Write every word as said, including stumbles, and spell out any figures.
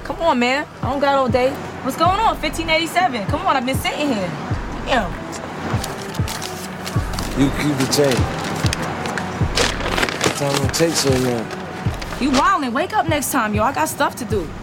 Come on, man. I don't got all day. What's going on? fifteen eighty-seven. Come on, I've been sitting here. Damn. You keep the change. What time will it take so long? You wildin'. Wake up next time, yo. I got stuff to do.